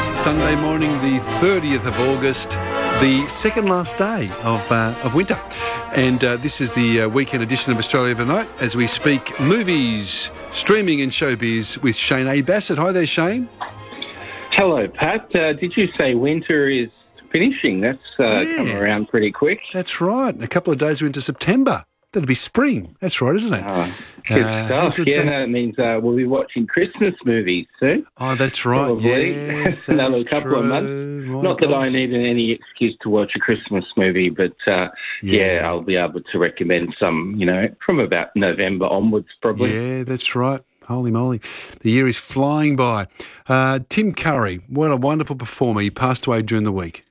It's Sunday morning, the 30th of August, the second last day of winter. And this is the weekend edition of Australia Overnight as we speak movies, streaming and showbiz with Shane A. Bassett. Hi there, Shane. Hello, Pat. Did you say winter is finishing? That's come around pretty quick. That's right. In a couple of days we're into September. That'll be spring. That's right, isn't it? Good stuff. That means we'll be watching Christmas movies soon. Oh, that's right. Probably. Yes, Another couple of months. Not that I need any excuse to watch a Christmas movie, but I'll be able to recommend some, from about November onwards probably. Yeah, that's right. Holy moly. The year is flying by. Tim Curry, what a wonderful performer. He passed away during the week.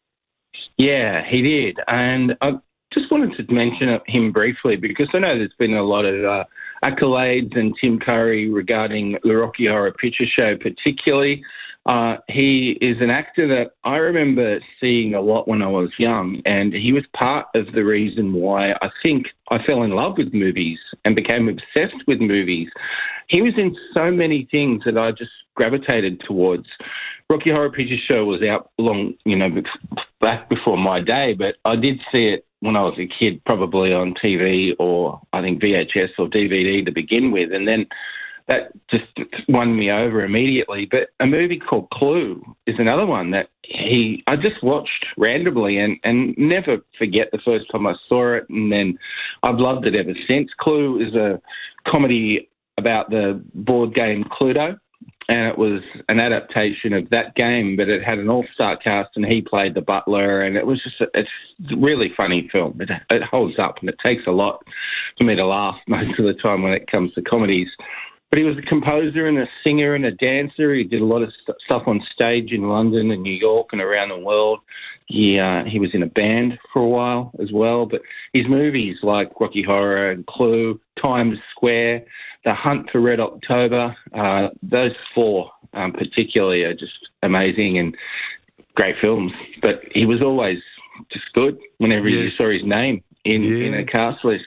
Yeah, he did. And I just wanted to mention him briefly because I know there's been a lot of accolades and Tim Curry regarding the Rocky Horror Picture Show particularly. He is an actor that I remember seeing a lot when I was young, and he was part of the reason why I think I fell in love with movies and became obsessed with movies. He was in so many things that I just gravitated towards. Rocky Horror Picture Show was out long, back before my day, but I did see it when I was a kid, probably on TV or I think VHS or DVD to begin with, and then that just won me over immediately. But a movie called Clue is another one that I just watched randomly and never forget the first time I saw it, and then I've loved it ever since. Clue is a comedy about the board game Cluedo, and it was an adaptation of that game, but it had an all-star cast, and he played the butler, and it was just it's a really funny film. It holds up, and it takes a lot for me to laugh most of the time when it comes to comedies. But he was a composer and a singer and a dancer. He did a lot of stuff on stage in London and New York and around the world. He was in a band for a while as well. But his movies like Rocky Horror and Clue, Times Square, The Hunt for Red October, those four particularly are just amazing and great films. But he was always just good whenever you saw his name in a cast list.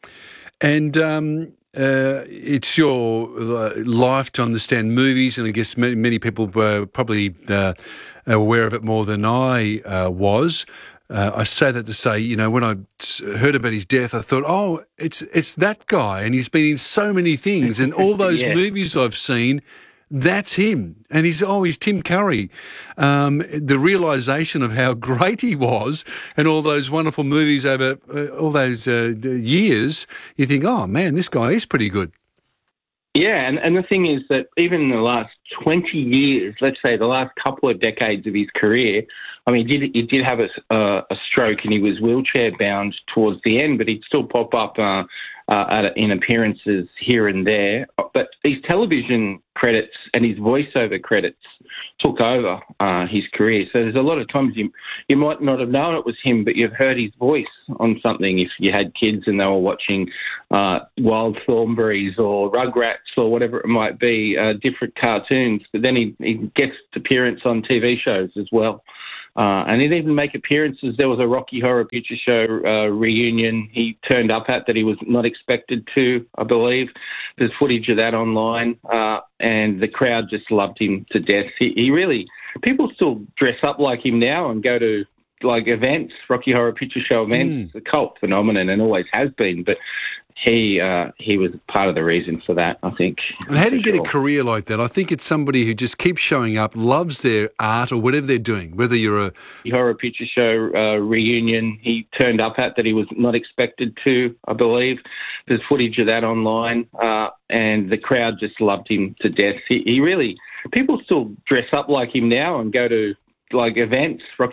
And it's your life to understand movies, and I guess many people were probably aware of it more than I was. I say that to say, when I heard about his death, I thought, oh, it's that guy, and he's been in so many things, and all those movies I've seen, that's him. And he's Tim Curry. The realisation of how great he was and all those wonderful movies over all those years, you think, oh, man, this guy is pretty good. Yeah, and the thing is that even in the last 20 years, let's say the last couple of decades of his career, I mean, he did have a stroke and he was wheelchair-bound towards the end, but he'd still pop up in appearances here and there. But his television credits and his voiceover credits took over his career. So there's a lot of times you might not have known it was him, but you've heard his voice on something if you had kids and they were watching Wild Thornberrys or Rugrats or whatever it might be, different cartoons. But then he gets appearance on TV shows as well. And he'd even make appearances. There was a Rocky Horror Picture Show reunion he turned up at that he was not expected to, I believe. There's footage of that online, and the crowd just loved him to death. He really, people still dress up like him now and go to events, Rocky Horror Picture Show events. It's a cult phenomenon and always has been, but he was part of the reason for that, I think. And how do you get a career like that? I think it's somebody who just keeps showing up, loves their art or whatever they're doing, whether you're a Horror Picture Show reunion he turned up at that he was not expected to, I believe. There's footage of that online, and the crowd just loved him to death. He really, people still dress up like him now and go to events,